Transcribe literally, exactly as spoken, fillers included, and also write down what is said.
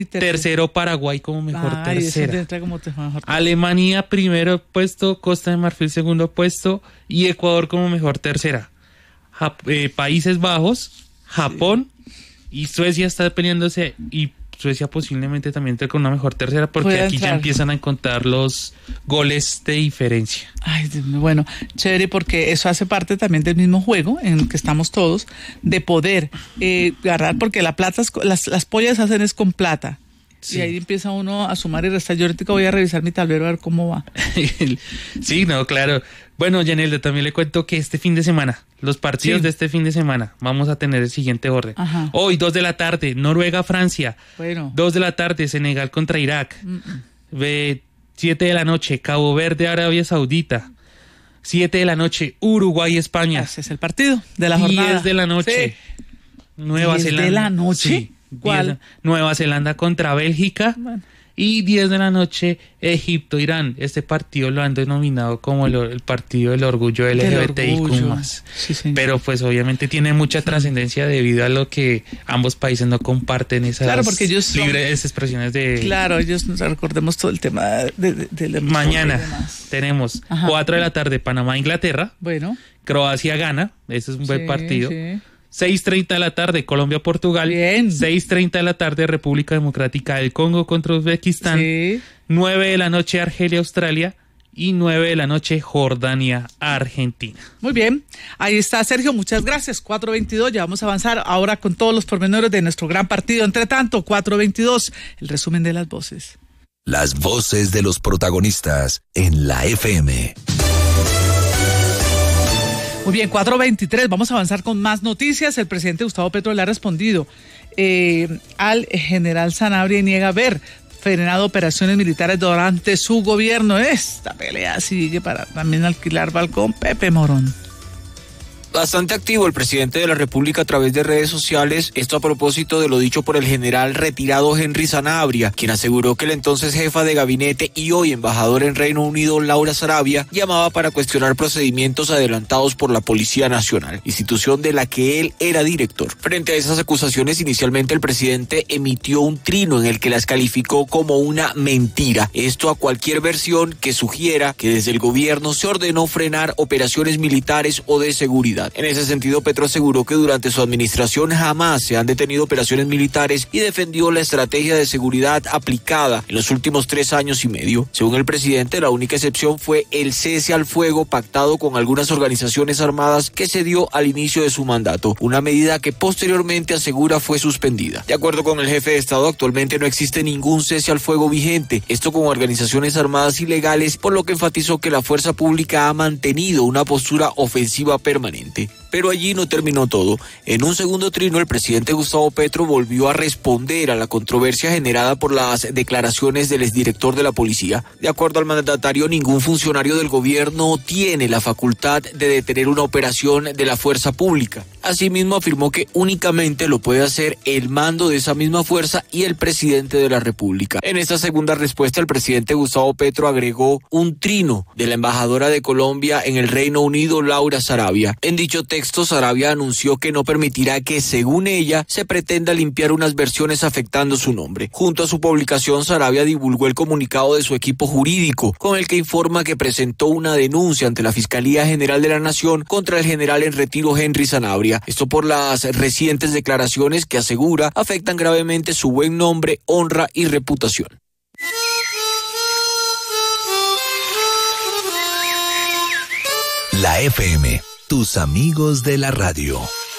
Tercero Paraguay como mejor Ay, tercera. eso entra como te- mejor. Alemania primero puesto, Costa de Marfil segundo puesto y Ecuador como mejor tercera. Jap- eh, Países Bajos, Japón y Suecia está peleándose y Suecia posiblemente también entre con una mejor tercera porque Puede aquí ya entrar. empiezan a contar los goles de diferencia. Ay, Dios mío, bueno, chévere, porque eso hace parte también del mismo juego en el que estamos todos, de poder eh, agarrar, porque la plata, es co- las, las pollas se hacen es con plata. Sí. Y ahí empieza uno a sumar y restar. Yo ahorita voy a revisar mi tablero a ver cómo va. Sí, no, claro. Bueno, Yanelda, también le cuento que este fin de semana, los partidos Sí. de este fin de semana, vamos a tener el siguiente orden. Ajá. Hoy, dos de la tarde, Noruega-Francia. Bueno. Dos de la tarde, Senegal contra Irak. Ve, siete de la noche, Cabo Verde, Arabia Saudita. Siete de la noche, Uruguay-España. Ese es el partido de la jornada. Diez de la noche, Sí. Nueva ¿diez de Zelanda. la noche? Sí, ¿Cuál? diez de- Nueva Zelanda contra Bélgica. Bueno. Y diez de la noche, Egipto-Irán. Este partido lo han denominado como el, el partido del orgullo L G B T I Q orgullo. más. Sí, señor. Pero pues obviamente tiene mucha trascendencia debido a lo que ambos países no comparten esas Claro, porque ellos son- libres expresiones de... Claro, ellos recordemos todo el tema de, de, de la Mañana y demás. tenemos Ajá. cuatro de la tarde, Panamá-Inglaterra. Bueno. Croacia-Gana. Ese es un buen Sí, partido. sí. seis treinta de la tarde, Colombia-Portugal. Bien. seis treinta de la tarde, República Democrática del Congo contra Uzbekistán. Sí. nueve de la noche, Argelia-Australia. Y nueve de la noche, Jordania-Argentina. Muy bien, ahí está Sergio, muchas gracias. cuatro veintidós, ya vamos a avanzar ahora con todos los pormenores de nuestro gran partido. Entre tanto, cuatro veintidós, el resumen de las voces. Las voces de los protagonistas en la F M. Muy bien, cuatro veintitrés, vamos a avanzar con más noticias. El presidente Gustavo Petro le ha respondido eh, al general Sanabria y niega haber frenado operaciones militares durante su gobierno. Esta pelea sigue para también alquilar balcón. Pepe Morón. Bastante activo el presidente de la República a través de redes sociales, esto a propósito de lo dicho por el general retirado Henry Sanabria, quien aseguró que el entonces jefa de gabinete y hoy embajador en Reino Unido, Laura Sarabia, llamaba para cuestionar procedimientos adelantados por la Policía Nacional, institución de la que él era director. Frente a esas acusaciones, inicialmente el presidente emitió un trino en el que las calificó como una mentira, esto a cualquier versión que sugiera que desde el gobierno se ordenó frenar operaciones militares o de seguridad. En ese sentido, Petro aseguró que durante su administración jamás se han detenido operaciones militares y defendió la estrategia de seguridad aplicada en los últimos tres años y medio. Según el presidente, la única excepción fue el cese al fuego pactado con algunas organizaciones armadas que se dio al inicio de su mandato, una medida que posteriormente asegura fue suspendida. De acuerdo con el jefe de Estado, actualmente no existe ningún cese al fuego vigente, esto con organizaciones armadas ilegales, por lo que enfatizó que la fuerza pública ha mantenido una postura ofensiva permanente. Pero allí no terminó todo. En un segundo trino, el presidente Gustavo Petro volvió a responder a la controversia generada por las declaraciones del exdirector de la policía. De acuerdo al mandatario, ningún funcionario del gobierno tiene la facultad de detener una operación de la fuerza pública. Asimismo, afirmó que únicamente lo puede hacer el mando de esa misma fuerza y el presidente de la República. En esta segunda respuesta, el presidente Gustavo Petro agregó un trino de la embajadora de Colombia en el Reino Unido, Laura Sarabia. En dicho texto, Sarabia anunció que no permitirá que, según ella, se pretenda limpiar unas versiones afectando su nombre. Junto a su publicación, Sarabia divulgó el comunicado de su equipo jurídico, con el que informa que presentó una denuncia ante la Fiscalía General de la Nación contra el general en retiro Henry Sanabria. Esto por las recientes declaraciones que asegura afectan gravemente su buen nombre, honra y reputación. La F M, tus amigos de la radio.